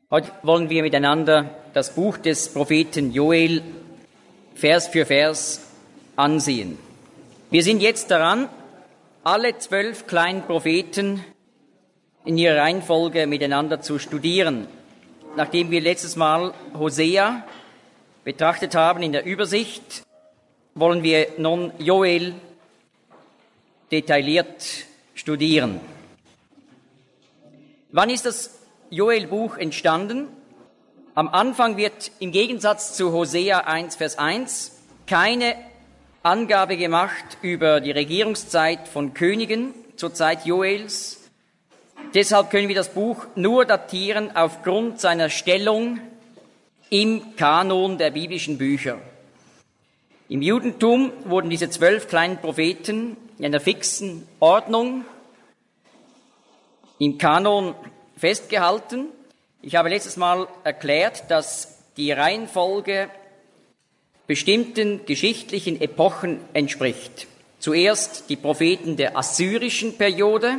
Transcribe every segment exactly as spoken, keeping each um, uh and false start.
Heute wollen wir miteinander das Buch des Propheten Joel Vers für Vers ansehen. Wir sind jetzt daran, alle zwölf kleinen Propheten in ihrer Reihenfolge miteinander zu studieren. Nachdem wir letztes Mal Hosea betrachtet haben in der Übersicht, wollen wir nun Joel detailliert studieren. Wann ist das Joel-Buch entstanden? Am Anfang wird im Gegensatz zu Hosea eins, Vers eins keine Angabe gemacht über die Regierungszeit von Königen zur Zeit Joels. Deshalb können wir das Buch nur datieren aufgrund seiner Stellung im Kanon der biblischen Bücher. Im Judentum wurden diese zwölf kleinen Propheten in einer fixen Ordnung im Kanon festgehalten. Ich habe letztes Mal erklärt, dass die Reihenfolge bestimmten geschichtlichen Epochen entspricht. Zuerst die Propheten der assyrischen Periode,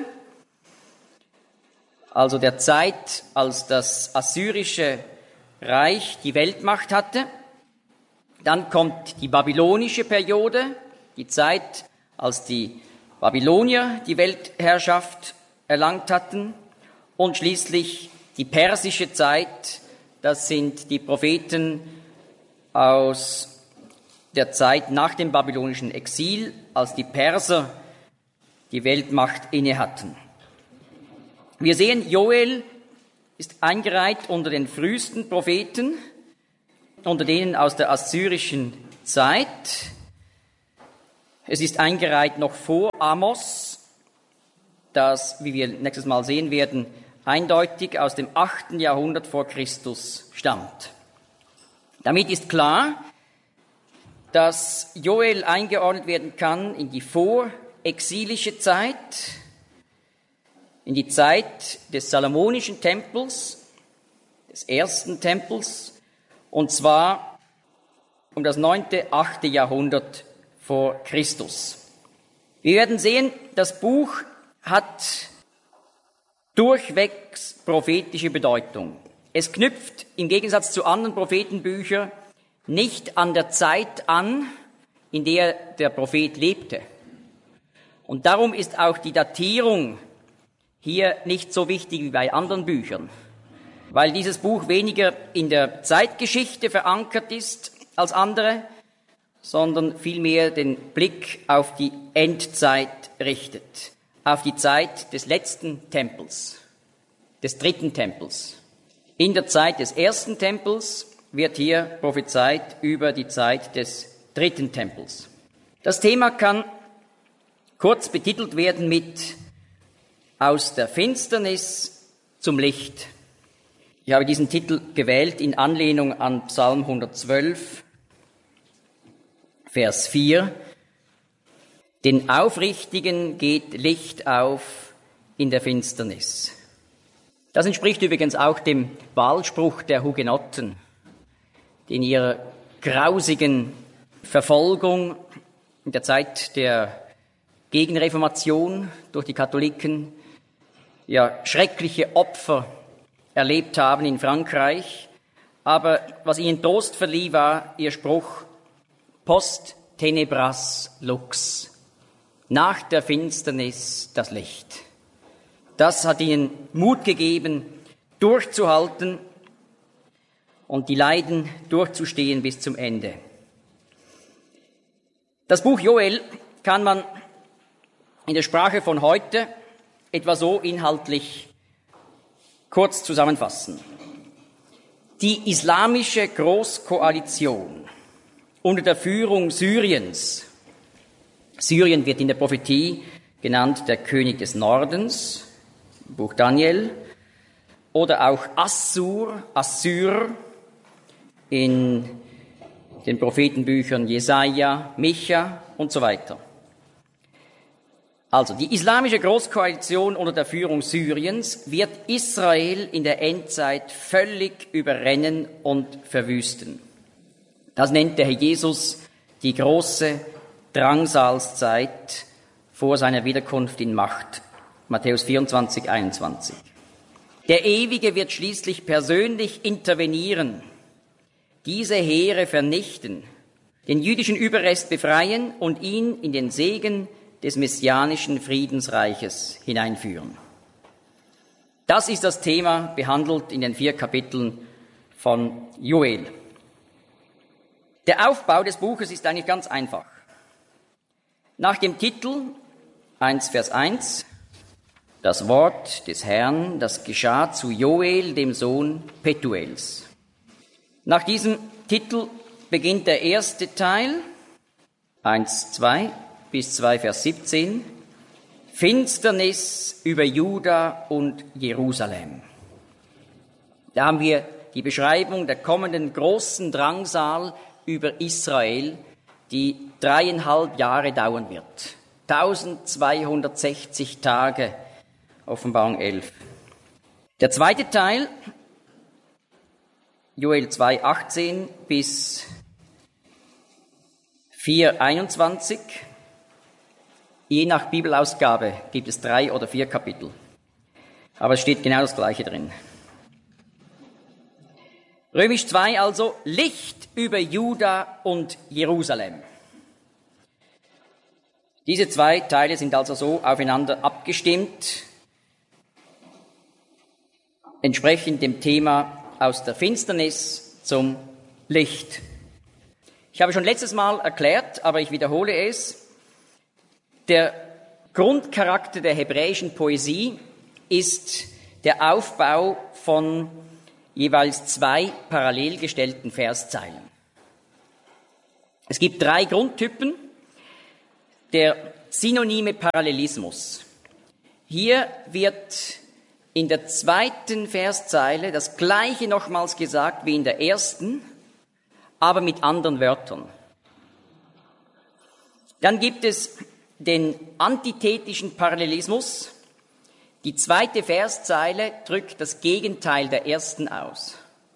also der Zeit, als das assyrische Reich die Weltmacht hatte. Dann kommt die babylonische Periode, die Zeit, als die Babylonier die Weltherrschaft erlangt hatten. Und schließlich die persische Zeit, das sind die Propheten aus der Zeit nach dem babylonischen Exil, als die Perser die Weltmacht inne hatten. Wir sehen, Joel ist eingereiht unter den frühesten Propheten, unter denen aus der assyrischen Zeit. Es ist eingereiht noch vor Amos, das, wie wir nächstes Mal sehen werden, eindeutig aus dem achten Jahrhundert vor Christus stammt. Damit ist klar, dass Joel eingeordnet werden kann in die vorexilische Zeit, in die Zeit des Salomonischen Tempels, des ersten Tempels, und zwar um das neunte, achte Jahrhundert vor Christus. Wir werden sehen, das Buch hat durchwegs prophetische Bedeutung. Es knüpft im Gegensatz zu anderen Prophetenbüchern nicht an der Zeit an, in der der Prophet lebte. Und darum ist auch die Datierung hier nicht so wichtig wie bei anderen Büchern, weil dieses Buch weniger in der Zeitgeschichte verankert ist als andere, sondern vielmehr den Blick auf die Endzeit richtet, auf die Zeit des letzten Tempels, des dritten Tempels. In der Zeit des ersten Tempels wird hier prophezeit über die Zeit des dritten Tempels. Das Thema kann kurz betitelt werden mit Aus der Finsternis zum Licht. Ich habe diesen Titel gewählt in Anlehnung an Psalm hundertzwölf, Vers vier. Den Aufrichtigen geht Licht auf in der Finsternis. Das entspricht übrigens auch dem Wahlspruch der Hugenotten, die in ihrer grausigen Verfolgung in der Zeit der Gegenreformation durch die Katholiken ja schreckliche Opfer erlebt haben in Frankreich. Aber was ihnen Trost verlieh, war ihr Spruch Post tenebras lux. Nach der Finsternis das Licht. Das hat ihnen Mut gegeben, durchzuhalten und die Leiden durchzustehen bis zum Ende. Das Buch Joel kann man in der Sprache von heute etwa so inhaltlich kurz zusammenfassen. Die islamische Großkoalition unter der Führung Syriens. Syrien wird in der Prophetie genannt der König des Nordens, Buch Daniel, oder auch Assur, Assyr in den Prophetenbüchern Jesaja, Micha und so weiter. Also, die islamische Großkoalition unter der Führung Syriens wird Israel in der Endzeit völlig überrennen und verwüsten. Das nennt der Herr Jesus die große Drangsalszeit vor seiner Wiederkunft in Macht. Matthäus vierundzwanzig, einundzwanzig. Der Ewige wird schließlich persönlich intervenieren, diese Heere vernichten, den jüdischen Überrest befreien und ihn in den Segen des messianischen Friedensreiches hineinführen. Das ist das Thema, behandelt in den vier Kapiteln von Joel. Der Aufbau des Buches ist eigentlich ganz einfach. Nach dem Titel eins Vers eins, das Wort des Herrn, das geschah zu Joel, dem Sohn Petuels. Nach diesem Titel beginnt der erste Teil, eins, zwei bis zwei Vers siebzehn, Finsternis über Juda und Jerusalem. Da haben wir die Beschreibung der kommenden großen Drangsal über Israel, die dreieinhalb Jahre dauern wird. eintausendzweihundertsechzig Tage, Offenbarung elf. Der zweite Teil, Joel zwei, achtzehn bis vier, einundzwanzig. Je nach Bibelausgabe gibt es drei oder vier Kapitel. Aber es steht genau das Gleiche drin. Römisch zwei also, Licht über Juda und Jerusalem. Diese zwei Teile sind also so aufeinander abgestimmt, entsprechend dem Thema aus der Finsternis zum Licht. Ich habe schon letztes Mal erklärt, aber ich wiederhole es, der Grundcharakter der hebräischen Poesie ist der Aufbau von jeweils zwei parallel gestellten Verszeilen. Es gibt drei Grundtypen. Der synonyme Parallelismus. Hier wird in der zweiten Verszeile das Gleiche nochmals gesagt wie in der ersten, aber mit anderen Wörtern. Dann gibt es den antithetischen Parallelismus. Die zweite Verszeile drückt das Gegenteil der ersten aus.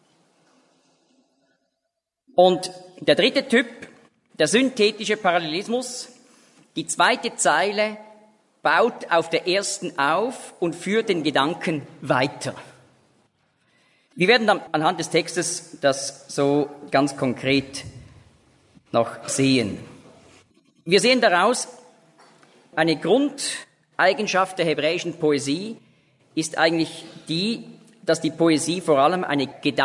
Und der dritte Typ, der synthetische Parallelismus, die zweite Zeile baut auf der ersten auf und führt den Gedanken weiter. Wir werden dann anhand des Textes das so ganz konkret noch sehen. Wir sehen daraus, eine Grundeigenschaft der hebräischen Poesie ist eigentlich die, dass die Poesie vor allem eine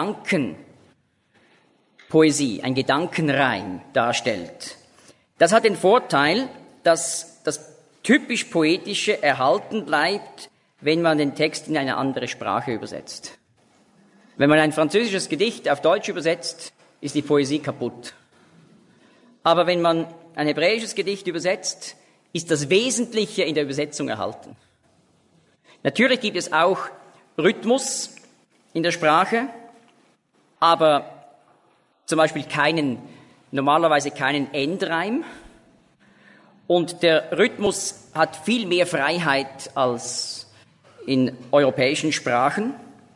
Gedankenpoesie, ein Gedankenreim darstellt. Das hat den Vorteil, dass das typisch Poetische erhalten bleibt, wenn man den Text in eine andere Sprache übersetzt. Wenn man ein französisches Gedicht auf Deutsch übersetzt, ist die Poesie kaputt. Aber wenn man ein hebräisches Gedicht übersetzt, ist das Wesentliche in der Übersetzung erhalten. Natürlich gibt es auch Rhythmus in der Sprache, aber zum Beispiel keinen, normalerweise keinen Endreim. Und der Rhythmus hat viel mehr Freiheit als in europäischen Sprachen.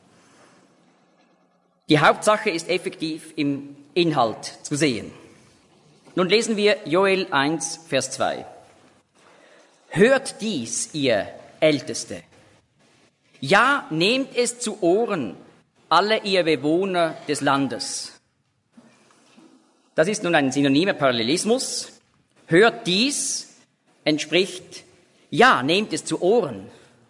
Die Hauptsache ist effektiv im Inhalt zu sehen. Nun lesen wir Joel eins, Vers zwei. Hört dies, ihr Älteste. Ja, nehmt es zu Ohren, alle ihr Bewohner des Landes. Das ist nun ein synonymer Parallelismus. Hört dies entspricht, ja, nehmt es zu Ohren.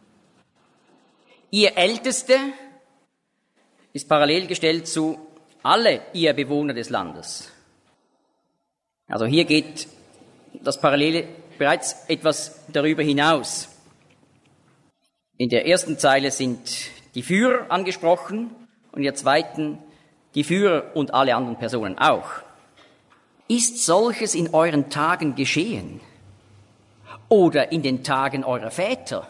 Ihr Älteste ist parallel gestellt zu alle ihr Bewohner des Landes. Also hier geht das Parallele bereits etwas darüber hinaus. In der ersten Zeile sind die Führer angesprochen und in der zweiten die Führer und alle anderen Personen auch. Ist solches in euren Tagen geschehen? Oder in den Tagen eurer Väter?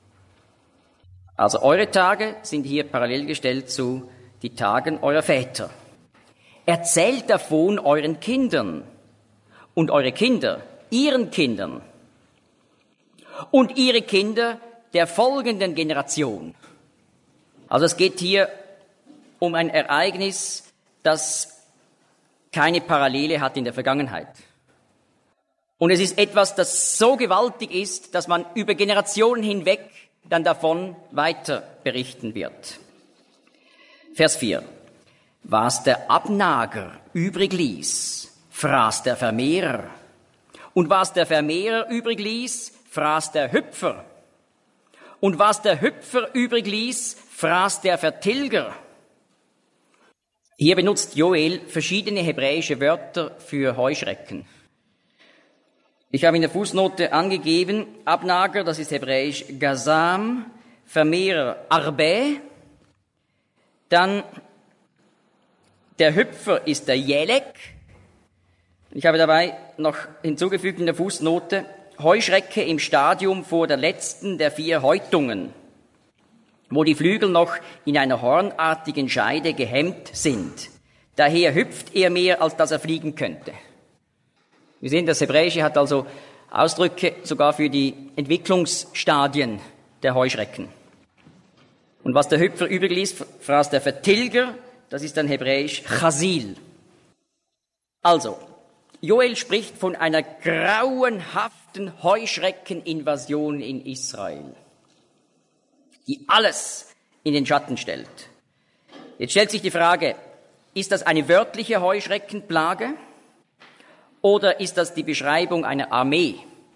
Also eure Tage sind hier parallel gestellt zu die Tagen eurer Väter. Erzählt davon euren Kindern und eure Kinder, ihren Kindern und ihre Kinder der folgenden Generation. Also es geht hier um ein Ereignis, das keine Parallele hat in der Vergangenheit. Und es ist etwas, das so gewaltig ist, dass man über Generationen hinweg dann davon weiter berichten wird. Vers vier. Was der Abnager übrig ließ, fraß der Vermehrer. Und was der Vermehrer übrig ließ, fraß der Hüpfer. Und was der Hüpfer übrig ließ, fraß der Vertilger. Hier benutzt Joel verschiedene hebräische Wörter für Heuschrecken. Ich habe in der Fußnote angegeben, Abnager, das ist hebräisch Gazam, Vermehrer Arbe, dann der Hüpfer ist der Jelek. Ich habe dabei noch hinzugefügt in der Fußnote, Heuschrecke im Stadium vor der letzten der vier Häutungen, wo die Flügel noch in einer hornartigen Scheide gehemmt sind. Daher hüpft er mehr, als dass er fliegen könnte. Wir sehen, das Hebräische hat also Ausdrücke sogar für die Entwicklungsstadien der Heuschrecken. Und was der Hüpfer übrig ließ, fraß der Vertilger, das ist dann hebräisch Chasil. Also, Joel spricht von einer grauenhaften Heuschreckeninvasion in Israel, die alles in den Schatten stellt. Jetzt stellt sich die Frage, ist das eine wörtliche Heuschreckenplage oder ist das die Beschreibung einer Armee?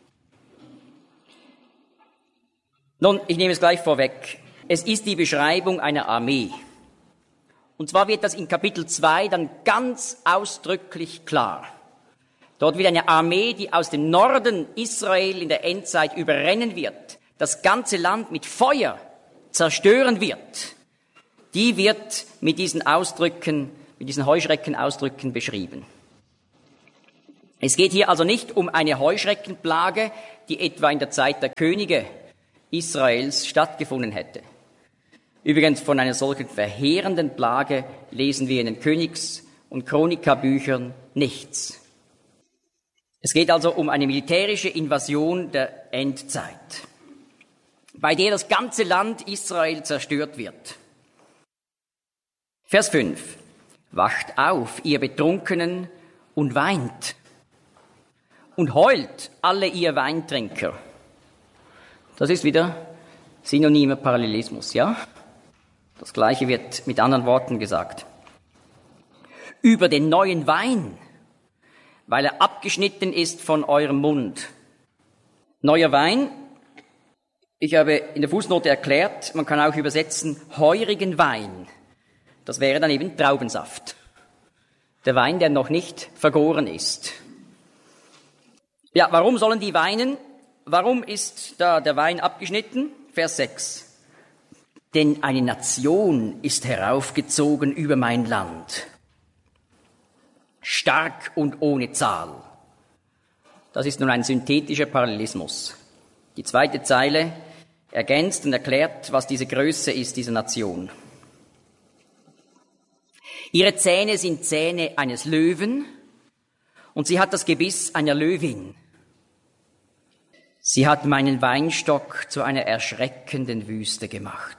Nun, ich nehme es gleich vorweg. Es ist die Beschreibung einer Armee. Und zwar wird das in Kapitel zwei dann ganz ausdrücklich klar. Dort wird eine Armee, die aus dem Norden Israel in der Endzeit überrennen wird, das ganze Land mit Feuer zerstören wird, die wird mit diesen Ausdrücken, mit diesen Heuschreckenausdrücken beschrieben. Es geht hier also nicht um eine Heuschreckenplage, die etwa in der Zeit der Könige Israels stattgefunden hätte. Übrigens von einer solchen verheerenden Plage lesen wir in den Königs- und Chronikabüchern nichts. Es geht also um eine militärische Invasion der Endzeit, bei der das ganze Land Israel zerstört wird. Vers fünf. Wacht auf, ihr Betrunkenen, und weint. Und heult, alle ihr Weintrinker. Das ist wieder synonymer Parallelismus, ja? Das Gleiche wird mit anderen Worten gesagt. Über den neuen Wein, weil er abgeschnitten ist von eurem Mund. Neuer Wein, ich habe in der Fußnote erklärt, man kann auch übersetzen, heurigen Wein. Das wäre dann eben Traubensaft. Der Wein, der noch nicht vergoren ist. Ja, warum sollen die weinen? Warum ist da der Wein abgeschnitten? Vers sechs. Denn eine Nation ist heraufgezogen über mein Land. Stark und ohne Zahl. Das ist nun ein synthetischer Parallelismus. Die zweite Zeile ergänzt und erklärt, was diese Größe ist, dieser Nation. Ihre Zähne sind Zähne eines Löwen und sie hat das Gebiss einer Löwin. Sie hat meinen Weinstock zu einer erschreckenden Wüste gemacht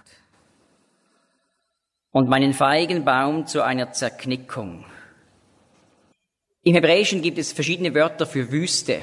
und meinen Feigenbaum zu einer Zerknickung. Im Hebräischen gibt es verschiedene Wörter für Wüste.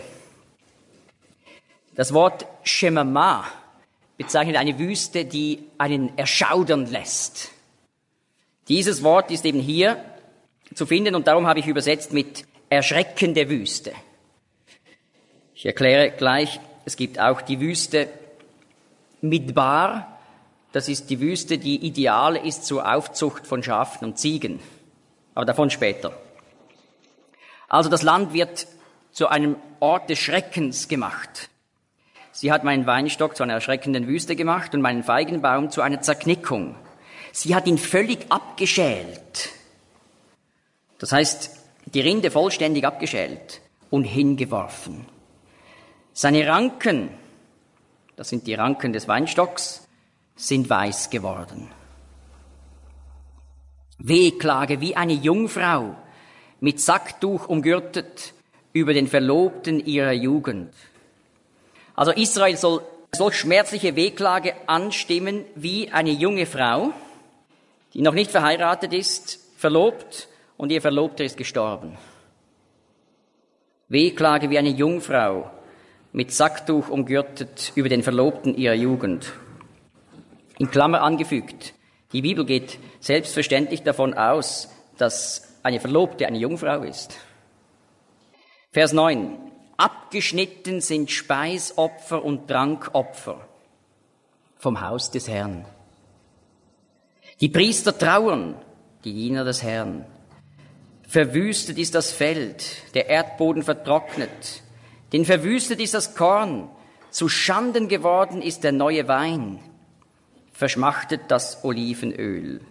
Das Wort Shemama bezeichnet eine Wüste, die einen erschaudern lässt. Dieses Wort ist eben hier zu finden und darum habe ich übersetzt mit erschreckende Wüste. Ich erkläre gleich, es gibt auch die Wüste Midbar, das ist die Wüste, die ideal ist zur Aufzucht von Schafen und Ziegen, aber davon später. Also das Land wird zu einem Ort des Schreckens gemacht. Sie hat meinen Weinstock zu einer erschreckenden Wüste gemacht und meinen Feigenbaum zu einer Zerknickung. Sie hat ihn völlig abgeschält. Das heißt, die Rinde vollständig abgeschält und hingeworfen. Seine Ranken, das sind die Ranken des Weinstocks, sind weiß geworden. Wehklage wie eine Jungfrau, mit Sacktuch umgürtet über den Verlobten ihrer Jugend. Also Israel soll solch schmerzliche Wehklage anstimmen wie eine junge Frau, die noch nicht verheiratet ist, verlobt und ihr Verlobter ist gestorben. Wehklage wie eine Jungfrau, mit Sacktuch umgürtet über den Verlobten ihrer Jugend. In Klammer angefügt. Die Bibel geht selbstverständlich davon aus, dass eine Verlobte eine Jungfrau ist. Vers neun. Abgeschnitten sind Speisopfer und Trankopfer vom Haus des Herrn. Die Priester trauern, die Diener des Herrn. Verwüstet ist das Feld, der Erdboden vertrocknet, denn verwüstet ist das Korn, zu Schanden geworden ist der neue Wein, verschmachtet das Olivenöl.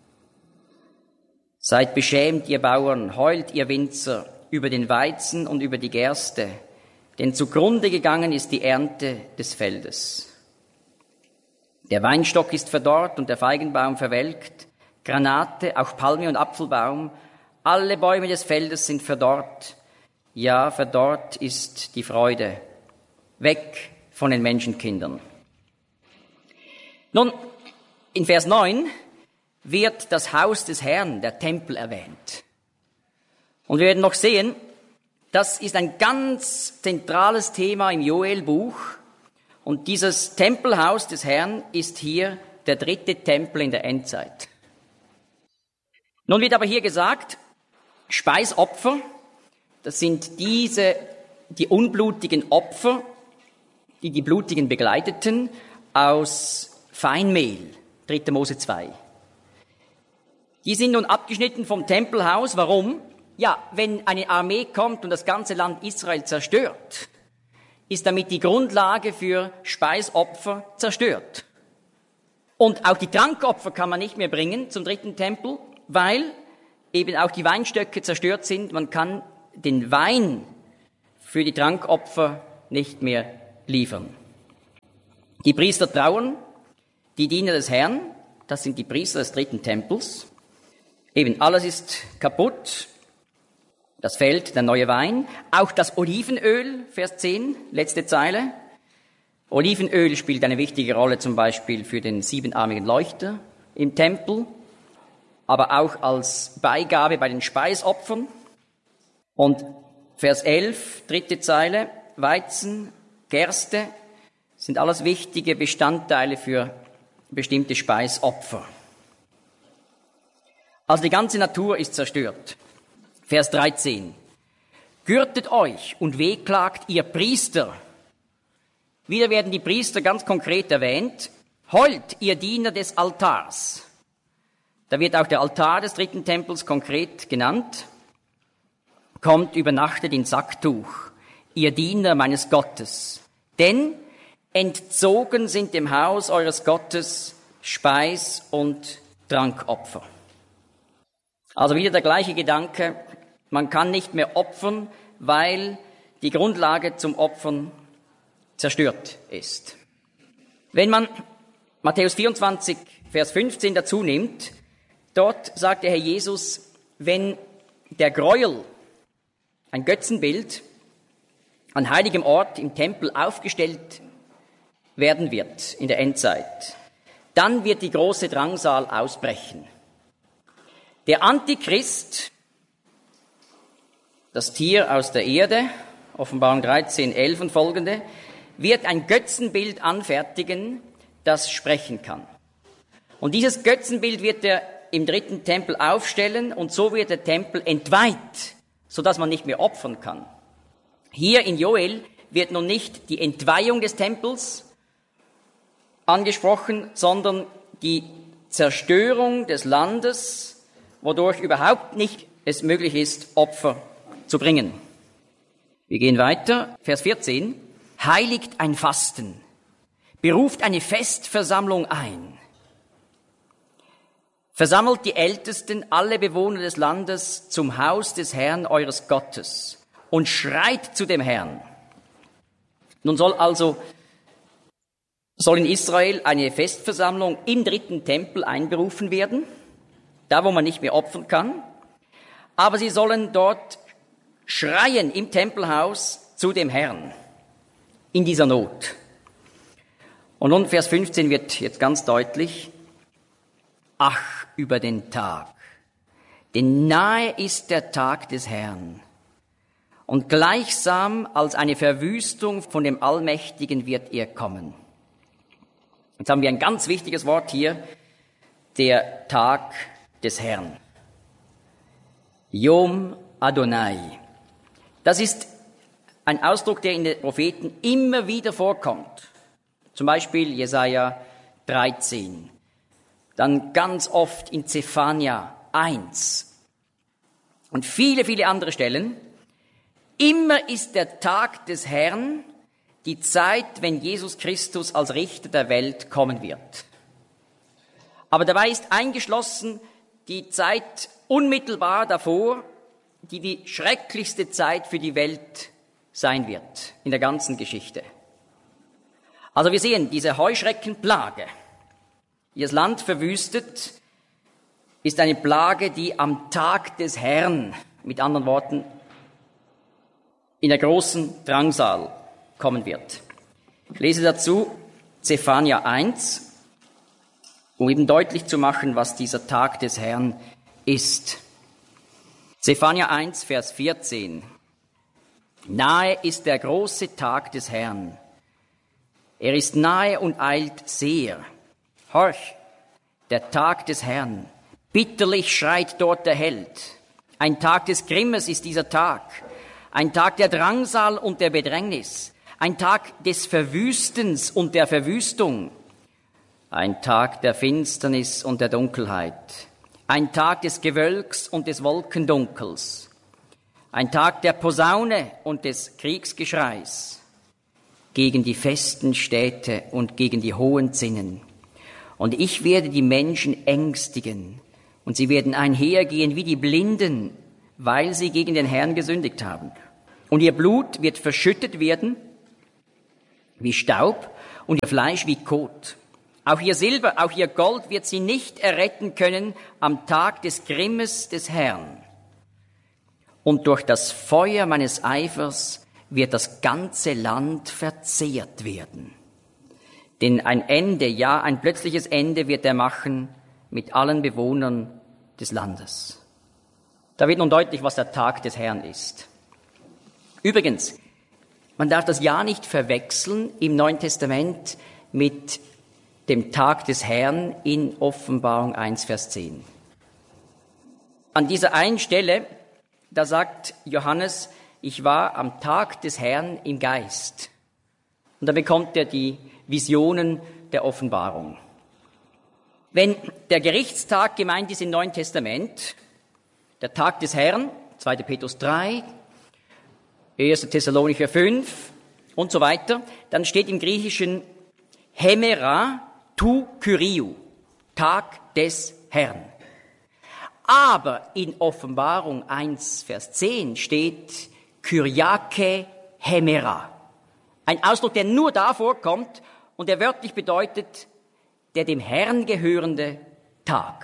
Seid beschämt, ihr Bauern, heult, ihr Winzer, über den Weizen und über die Gerste, denn zugrunde gegangen ist die Ernte des Feldes. Der Weinstock ist verdorrt und der Feigenbaum verwelkt, Granate, auch Palme und Apfelbaum, alle Bäume des Feldes sind verdorrt. Ja, verdorrt ist die Freude. Weg von den Menschenkindern. Nun, in Vers neun wird das Haus des Herrn, der Tempel, erwähnt. Und wir werden noch sehen, das ist ein ganz zentrales Thema im Joel-Buch. Und dieses Tempelhaus des Herrn ist hier der dritte Tempel in der Endzeit. Nun wird aber hier gesagt, Speisopfer, das sind diese, die unblutigen Opfer, die die blutigen begleiteten, aus Feinmehl, dritter Mose zwei. Die sind nun abgeschnitten vom Tempelhaus. Warum? Ja, wenn eine Armee kommt und das ganze Land Israel zerstört, ist damit die Grundlage für Speisopfer zerstört. Und auch die Trankopfer kann man nicht mehr bringen zum dritten Tempel, weil eben auch die Weinstöcke zerstört sind. Man kann den Wein für die Trankopfer nicht mehr liefern. Die Priester trauern, die Diener des Herrn, das sind die Priester des dritten Tempels. Eben alles ist kaputt. Das Feld, der neue Wein. Auch das Olivenöl, Vers zehn, letzte Zeile. Olivenöl spielt eine wichtige Rolle zum Beispiel für den siebenarmigen Leuchter im Tempel, aber auch als Beigabe bei den Speisopfern. Und Vers elf, dritte Zeile, Weizen, Gerste sind alles wichtige Bestandteile für bestimmte Speisopfer. Also die ganze Natur ist zerstört. Vers dreizehn. Gürtet euch und wehklagt ihr Priester. Wieder werden die Priester ganz konkret erwähnt. Heult, ihr Diener des Altars. Da wird auch der Altar des dritten Tempels konkret genannt. Kommt, übernachtet in Sacktuch, ihr Diener meines Gottes. Denn entzogen sind dem Haus eures Gottes Speis- und Trankopfer. Also wieder der gleiche Gedanke. Man kann nicht mehr opfern, weil die Grundlage zum Opfern zerstört ist. Wenn man Matthäus vierundzwanzig, Vers fünfzehn dazu nimmt, dort sagt der Herr Jesus, wenn der Gräuel, ein Götzenbild, an heiligem Ort im Tempel aufgestellt werden wird in der Endzeit, dann wird die große Drangsal ausbrechen. Der Antichrist, das Tier aus der Erde, Offenbarung dreizehn, elf und folgende, wird ein Götzenbild anfertigen, das sprechen kann. Und dieses Götzenbild wird er im dritten Tempel aufstellen und so wird der Tempel entweiht, sodass man nicht mehr opfern kann. Hier in Joel wird nun nicht die Entweihung des Tempels angesprochen, sondern die Zerstörung des Landes, wodurch überhaupt nicht es möglich ist, Opfer zu bringen. Wir gehen weiter, Vers vierzehn. Heiligt ein Fasten, beruft eine Festversammlung ein. Versammelt die Ältesten, alle Bewohner des Landes, zum Haus des Herrn eures Gottes und schreit zu dem Herrn. Nun soll also, soll in Israel eine Festversammlung im dritten Tempel einberufen werden, da wo man nicht mehr opfern kann, aber sie sollen dort schreien im Tempelhaus zu dem Herrn in dieser Not. Und nun Vers fünfzehn wird jetzt ganz deutlich, ach über den Tag, denn nahe ist der Tag des Herrn und gleichsam als eine Verwüstung von dem Allmächtigen wird er kommen. Jetzt haben wir ein ganz wichtiges Wort hier, der Tag des Herrn. Yom Adonai. Das ist ein Ausdruck, der in den Propheten immer wieder vorkommt. Zum Beispiel Jesaja dreizehn. Dann ganz oft in Zephania eins. Und viele, viele andere Stellen. Immer ist der Tag des Herrn die Zeit, wenn Jesus Christus als Richter der Welt kommen wird. Aber dabei ist eingeschlossen die Zeit unmittelbar davor, die die schrecklichste Zeit für die Welt sein wird in der ganzen Geschichte. Also wir sehen diese Heuschreckenplage, die das Land verwüstet, ist eine Plage, die am Tag des Herrn, mit anderen Worten, in der großen Drangsal kommen wird. Ich lese dazu Zephania eins, um eben deutlich zu machen, was dieser Tag des Herrn ist. Zephania eins, Vers vierzehn. Nahe ist der große Tag des Herrn. Er ist nahe und eilt sehr. Horch, der Tag des Herrn. Bitterlich schreit dort der Held. Ein Tag des Grimmes ist dieser Tag. Ein Tag der Drangsal und der Bedrängnis. Ein Tag des Verwüstens und der Verwüstung. Ein Tag der Finsternis und der Dunkelheit. Ein Tag des Gewölks und des Wolkendunkels. Ein Tag der Posaune und des Kriegsgeschreis. Gegen die festen Städte und gegen die hohen Zinnen. Und ich werde die Menschen ängstigen. Und sie werden einhergehen wie die Blinden, weil sie gegen den Herrn gesündigt haben. Und ihr Blut wird verschüttet werden wie Staub und ihr Fleisch wie Kot. Auch ihr Silber, auch ihr Gold wird sie nicht erretten können am Tag des Grimmes des Herrn. Und durch das Feuer meines Eifers wird das ganze Land verzehrt werden. Denn ein Ende, ja, ein plötzliches Ende wird er machen mit allen Bewohnern des Landes. Da wird nun deutlich, was der Tag des Herrn ist. Übrigens, man darf das ja nicht verwechseln im Neuen Testament mit dem Tag des Herrn in Offenbarung eins, Vers zehn. An dieser einen Stelle, da sagt Johannes, ich war am Tag des Herrn im Geist. Und da bekommt er die Visionen der Offenbarung. Wenn der Gerichtstag gemeint ist im Neuen Testament, der Tag des Herrn, zweiter Petrus drei, erster Thessalonicher fünf und so weiter, dann steht im Griechischen Hemera tu Kyriou, Tag des Herrn. Aber in Offenbarung eins, Vers zehn steht Kyriake Hemera. Ein Ausdruck, der nur da vorkommt und der wörtlich bedeutet, der dem Herrn gehörende Tag.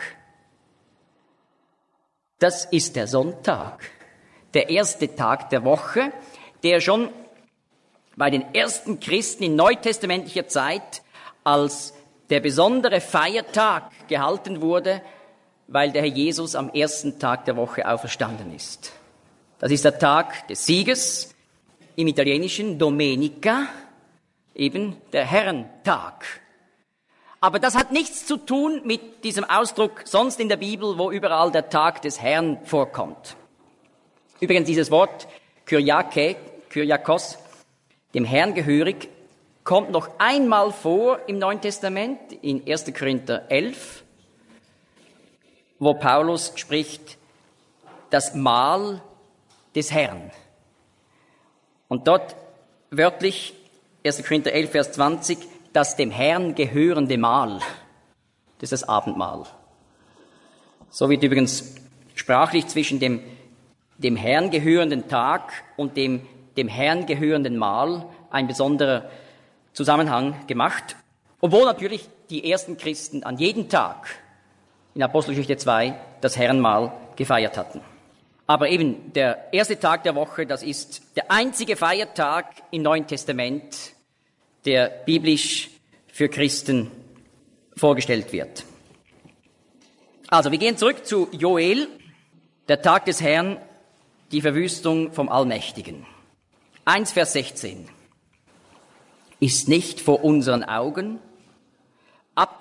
Das ist der Sonntag, der erste Tag der Woche, der schon bei den ersten Christen in neutestamentlicher Zeit als der besondere Feiertag gehalten wurde, weil der Herr Jesus am ersten Tag der Woche auferstanden ist. Das ist der Tag des Sieges, im Italienischen Domenica, eben der Herrentag. Aber das hat nichts zu tun mit diesem Ausdruck sonst in der Bibel, wo überall der Tag des Herrn vorkommt. Übrigens dieses Wort Kyriake, Kyriakos, dem Herrn gehörig, kommt noch einmal vor im Neuen Testament, in erster Korinther elf, wo Paulus spricht, das Mahl des Herrn. Und dort wörtlich, erster Korinther elf, Vers zwanzig, das dem Herrn gehörende Mahl. Das ist das Abendmahl. So wird übrigens sprachlich zwischen dem, dem Herrn gehörenden Tag und dem, dem Herrn gehörenden Mahl ein besonderer Zusammenhang gemacht. Obwohl natürlich die ersten Christen an jedem Tag in Apostelgeschichte zwei das Herrenmahl gefeiert hatten. Aber eben der erste Tag der Woche, das ist der einzige Feiertag im Neuen Testament, der biblisch für Christen vorgestellt wird. Also, wir gehen zurück zu Joel, der Tag des Herrn, die Verwüstung vom Allmächtigen. eins, Vers sechzehn. Ist nicht vor unseren Augen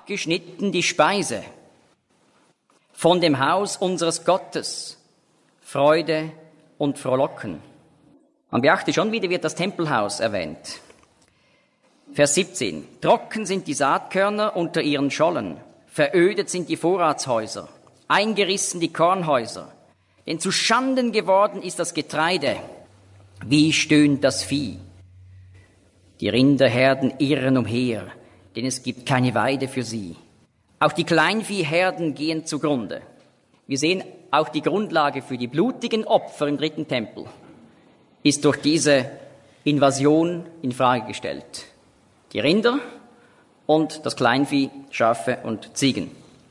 abgeschnitten die Speise von dem Haus unseres Gottes, Freude und Frohlocken. Man beachte schon, wieder wird das Tempelhaus erwähnt. Vers siebzehn. Trocken sind die Saatkörner unter ihren Schollen, verödet sind die Vorratshäuser, eingerissen die Kornhäuser, denn zu Schanden geworden ist das Getreide. Wie stöhnt das Vieh? Die Rinderherden irren umher, denn es gibt keine Weide für sie. Auch die Kleinviehherden gehen zugrunde. Wir sehen, auch die Grundlage für die blutigen Opfer im dritten Tempel ist durch diese Invasion in Frage gestellt. Die Rinder und das Kleinvieh, Schafe und Ziegen.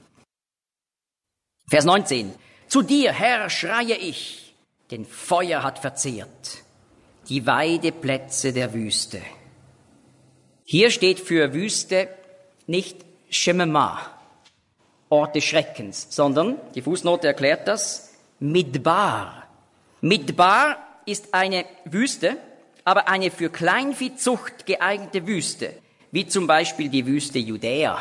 Vers neunzehn. Zu dir, Herr, schreie ich, denn Feuer hat verzehrt die Weideplätze der Wüste. Hier steht für Wüste nicht Shemema, Ort des Schreckens, sondern, die Fußnote erklärt das, Midbar. Midbar ist eine Wüste, aber eine für Kleinviehzucht geeignete Wüste, wie zum Beispiel die Wüste Judäa.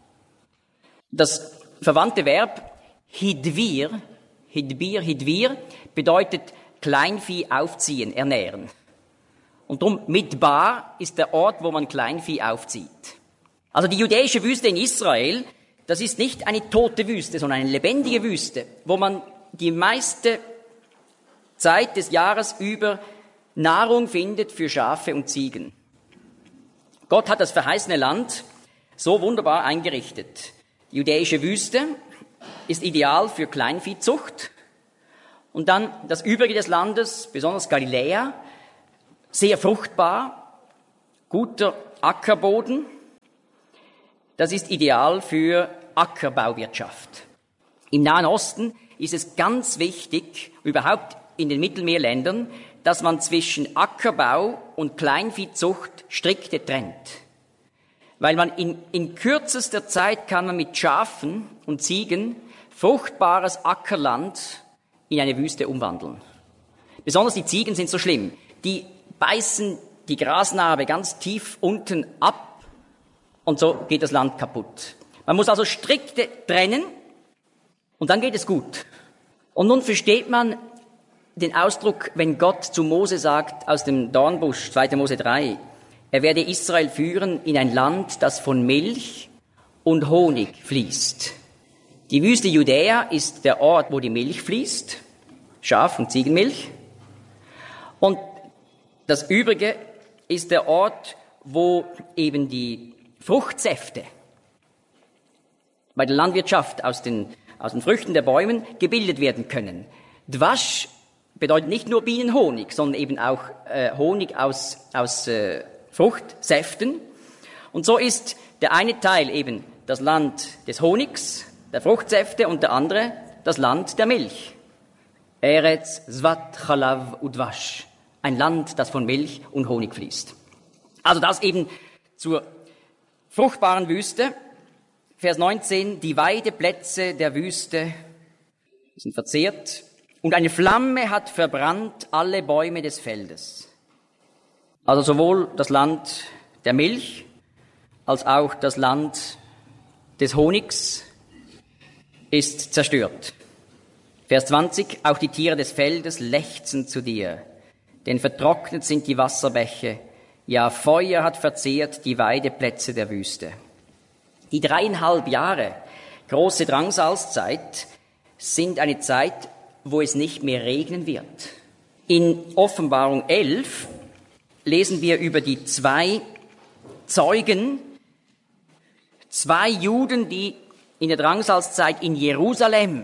Das verwandte Verb Hidvir, Hidbir, Hidvir, bedeutet Kleinvieh aufziehen, ernähren. Und darum Midbar ist der Ort, wo man Kleinvieh aufzieht. Also die judäische Wüste in Israel, das ist nicht eine tote Wüste, sondern eine lebendige Wüste, wo man die meiste Zeit des Jahres über Nahrung findet für Schafe und Ziegen. Gott hat das verheißene Land so wunderbar eingerichtet. Die judäische Wüste ist ideal für Kleinviehzucht. Und dann das Übrige des Landes, besonders Galiläa, sehr fruchtbar, guter Ackerboden. Das ist ideal für Ackerbauwirtschaft. Im Nahen Osten ist es ganz wichtig, überhaupt in den Mittelmeerländern, dass man zwischen Ackerbau und Kleinviehzucht strikte trennt. Weil man in, in kürzester Zeit kann man mit Schafen und Ziegen fruchtbares Ackerland in eine Wüste umwandeln. Besonders die Ziegen sind so schlimm. Die beißen die Grasnarbe ganz tief unten ab und so geht das Land kaputt. Man muss also strikte trennen und dann geht es gut. Und nun versteht man den Ausdruck, wenn Gott zu Mose sagt aus dem Dornbusch, zweiter Mose drei, er werde Israel führen in ein Land, das von Milch und Honig fließt. Die Wüste Judäa ist der Ort, wo die Milch fließt, Schaf- und Ziegenmilch. Und das Übrige ist der Ort, wo eben die Fruchtsäfte bei der Landwirtschaft aus den, aus den Früchten der Bäumen gebildet werden können. Dwasch bedeutet nicht nur Bienenhonig, sondern eben auch äh, Honig aus, aus äh, Fruchtsäften. Und so ist der eine Teil eben das Land des Honigs, der Fruchtsäfte, und der andere das Land der Milch. Eretz, Zvat, Chalav, Udwasch. Ein Land, das von Milch und Honig fließt. Also das eben zur fruchtbaren Wüste. Vers neunzehn, die Weideplätze der Wüste sind verzehrt und eine Flamme hat verbrannt alle Bäume des Feldes. Also sowohl das Land der Milch als auch das Land des Honigs ist zerstört. Vers zwanzig, auch die Tiere des Feldes lechzen zu dir, denn vertrocknet sind die Wasserbäche, ja, Feuer hat verzehrt die Weideplätze der Wüste. Die dreieinhalb Jahre große Drangsalzzeit sind eine Zeit, wo es nicht mehr regnen wird. In Offenbarung elf lesen wir über die zwei Zeugen, zwei Juden, die in der Drangsalzzeit in Jerusalem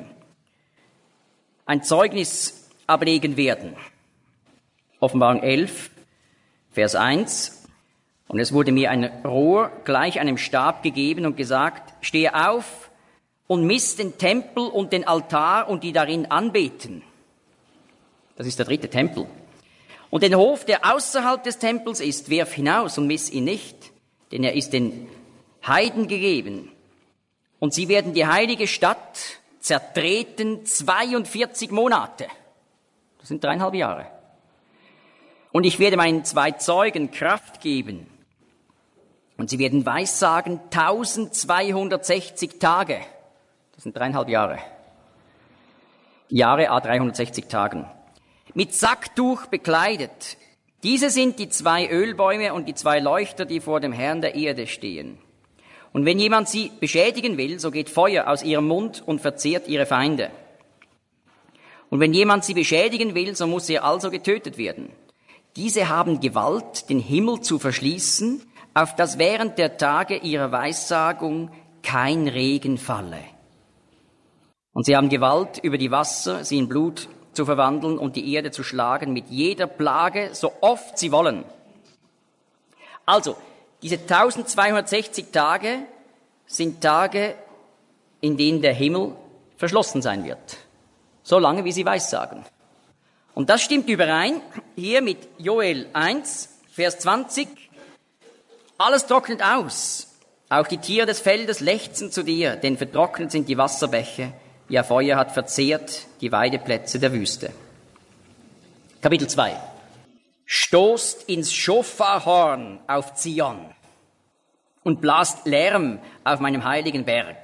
ein Zeugnis ablegen werden. Offenbarung elf, Vers eins. Und es wurde mir ein Rohr gleich einem Stab gegeben und gesagt, stehe auf und miss den Tempel und den Altar und die darin anbeten. Das ist der dritte Tempel. Und den Hof, der außerhalb des Tempels ist, werf hinaus und miss ihn nicht, denn er ist den Heiden gegeben. Und sie werden die heilige Stadt zertreten zweiundvierzig Monate. Das sind dreieinhalb Jahre. Und ich werde meinen zwei Zeugen Kraft geben, Und sie werden weissagen eintausendzweihundertsechzig Tage. Das sind dreieinhalb Jahre. Jahre a dreihundertsechzig Tagen. Mit Sacktuch bekleidet. Diese sind die zwei Ölbäume und die zwei Leuchter, die vor dem Herrn der Erde stehen. Und wenn jemand sie beschädigen will, so geht Feuer aus ihrem Mund und verzehrt ihre Feinde. Und wenn jemand sie beschädigen will, so muss er also getötet werden. Diese haben Gewalt, den Himmel zu verschließen, auf dass während der Tage ihrer Weissagung kein Regen falle. Und sie haben Gewalt über die Wasser, sie in Blut zu verwandeln und die Erde zu schlagen mit jeder Plage, so oft sie wollen. Also, diese eintausendzweihundertsechzig Tage sind Tage, in denen der Himmel verschlossen sein wird. So lange, wie sie weissagen. Und das stimmt überein hier mit Joel eins, Vers zwanzig. Alles trocknet aus. Auch die Tiere des Feldes lechzen zu dir, denn vertrocknet sind die Wasserbäche. Ja, Feuer hat verzehrt die Weideplätze der Wüste. Kapitel zwei. Stoßt ins Schofarhorn auf Zion und blast Lärm auf meinem heiligen Berg.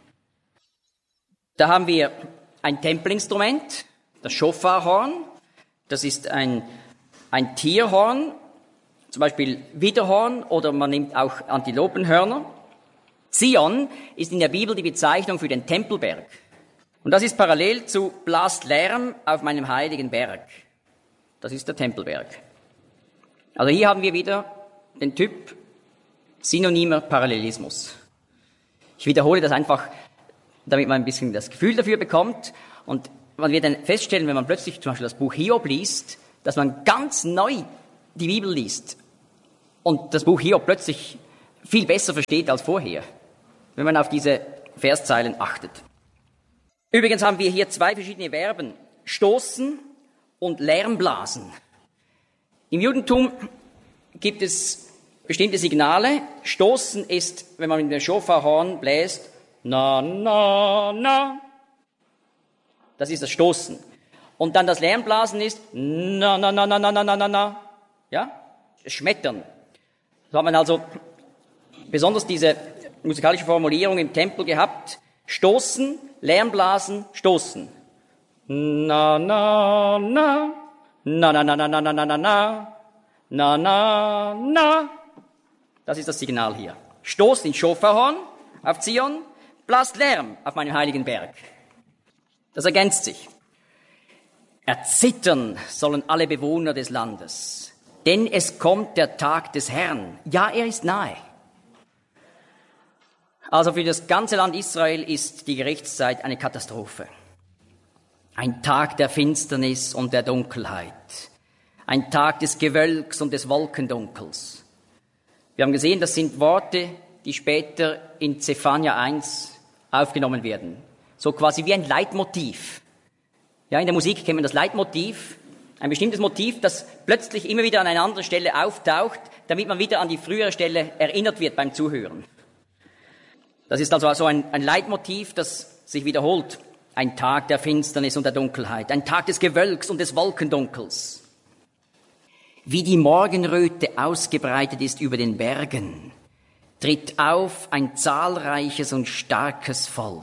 Da haben wir ein Tempelinstrument, das Schofarhorn. Das ist ein, ein Tierhorn, zum Beispiel Widderhorn oder man nimmt auch Antilopenhörner. Zion ist in der Bibel die Bezeichnung für den Tempelberg. Und das ist parallel zu blast Lärm auf meinem heiligen Berg. Das ist der Tempelberg. Also hier haben wir wieder den Typ synonymer Parallelismus. Ich wiederhole das einfach, damit man ein bisschen das Gefühl dafür bekommt. Und man wird dann feststellen, wenn man plötzlich zum Beispiel das Buch Hiob liest, dass man ganz neu die Bibel liest und das Buch Hiob plötzlich viel besser versteht als vorher, wenn man auf diese Verszeilen achtet. Übrigens haben wir hier zwei verschiedene Verben, stoßen und Lärmblasen. Im Judentum gibt es bestimmte Signale. Stoßen ist, wenn man mit dem Schofarhorn bläst, na, na, na. Das ist das Stoßen. Und dann das Lärmblasen ist na, na, na, na, na, na, na, na, na. Ja? Das Schmettern. So hat man also besonders diese musikalische Formulierung im Tempel gehabt. Stoßen, Lärmblasen, stoßen. Na, na, na. Na, na, na, na, na, na, na, na, na. Na, na, na. Das ist das Signal hier. Stoßt ins Schofarhorn auf Zion, blast Lärm auf meinen heiligen Berg. Das ergänzt sich. Erzittern sollen alle Bewohner des Landes, denn es kommt der Tag des Herrn. Ja, er ist nahe. Also für das ganze Land Israel ist die Gerichtszeit eine Katastrophe. Ein Tag der Finsternis und der Dunkelheit. Ein Tag des Gewölks und des Wolkendunkels. Wir haben gesehen, das sind Worte, die später in Zephania eins aufgenommen werden. So quasi wie ein Leitmotiv. Ja, in der Musik kennt man das Leitmotiv, ein bestimmtes Motiv, das plötzlich immer wieder an einer anderen Stelle auftaucht, damit man wieder an die frühere Stelle erinnert wird beim Zuhören. Das ist also so ein, ein Leitmotiv, das sich wiederholt. Ein Tag der Finsternis und der Dunkelheit, ein Tag des Gewölks und des Wolkendunkels. Wie die Morgenröte ausgebreitet ist über den Bergen, tritt auf ein zahlreiches und starkes Volk.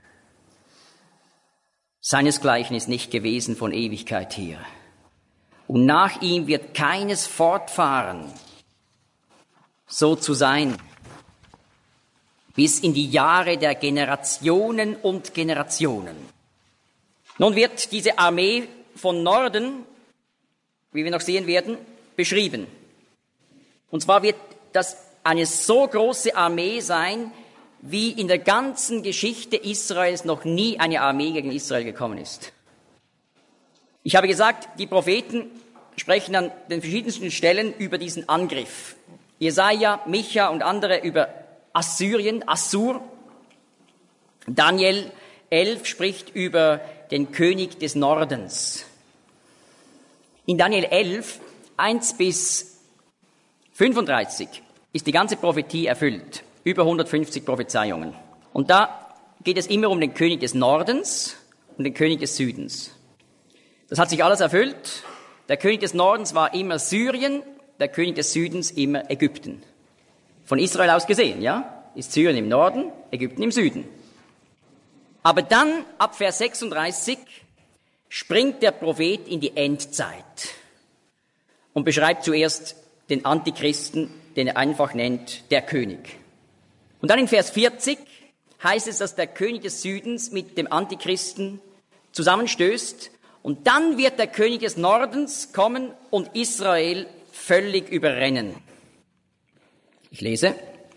Seinesgleichen ist nicht gewesen von Ewigkeit her. Und nach ihm wird keines fortfahren, so zu sein, bis in die Jahre der Generationen und Generationen. Nun wird diese Armee von Norden, wie wir noch sehen werden, beschrieben. Und zwar wird das eine so große Armee sein, wie in der ganzen Geschichte Israels noch nie eine Armee gegen Israel gekommen ist. Ich habe gesagt, die Propheten sprechen an den verschiedensten Stellen über diesen Angriff. Jesaja, Micha und andere über Assyrien, Assur. Daniel elf spricht über den König des Nordens. In Daniel elf, eins bis fünfunddreißig ist die ganze Prophetie erfüllt. Über hundertfünfzig Prophezeiungen. Und da geht es immer um den König des Nordens und den König des Südens. Das hat sich alles erfüllt. Der König des Nordens war immer Syrien, der König des Südens immer Ägypten. Von Israel aus gesehen, ja? Ist Syrien im Norden, Ägypten im Süden. Aber dann, ab Vers sechsunddreißig, springt der Prophet in die Endzeit und beschreibt zuerst den Antichristen, den er einfach nennt, der König. Und dann in Vers vierzig heißt es, dass der König des Südens mit dem Antichristen zusammenstößt und dann wird der König des Nordens kommen und Israel völlig überrennen. Ich lese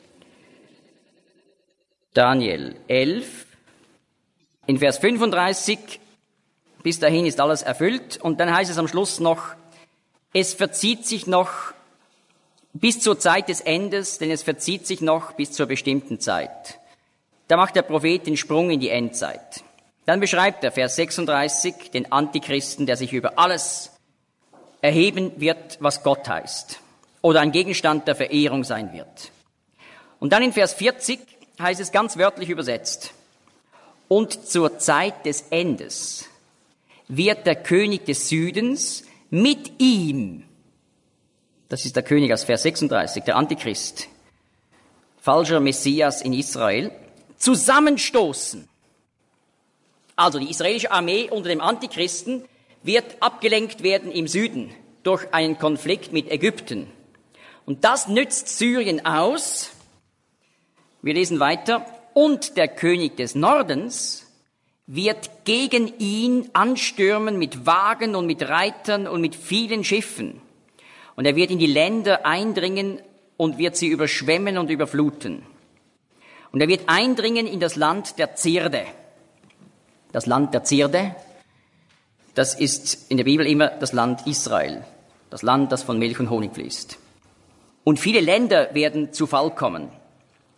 Daniel elf, in Vers fünfunddreißig, bis dahin ist alles erfüllt und dann heißt es am Schluss noch, es verzieht sich noch bis zur Zeit des Endes, denn es verzieht sich noch bis zur bestimmten Zeit. Da macht der Prophet den Sprung in die Endzeit. Dann beschreibt er, Vers sechsunddreißig, den Antichristen, der sich über alles erheben wird, was Gott heißt, oder ein Gegenstand der Verehrung sein wird. Und dann in Vers vierzig heißt es ganz wörtlich übersetzt, und zur Zeit des Endes wird der König des Südens mit ihm, das ist der König aus Vers sechsunddreißig, der Antichrist, falscher Messias in Israel, zusammenstoßen. Also die israelische Armee unter dem Antichristen wird abgelenkt werden im Süden durch einen Konflikt mit Ägypten. Und das nützt Syrien aus. Wir lesen weiter. Und der König des Nordens wird gegen ihn anstürmen mit Wagen und mit Reitern und mit vielen Schiffen. Und er wird in die Länder eindringen und wird sie überschwemmen und überfluten. Und er wird eindringen in das Land der Zierde. Das Land der Zierde, das ist in der Bibel immer das Land Israel. Das Land, das von Milch und Honig fließt. Und viele Länder werden zu Fall kommen.